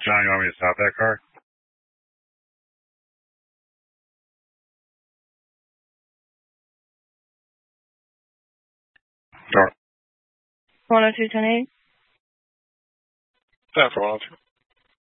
John, you want me to stop that car? Sure. 102-10-8. Yeah, for 102.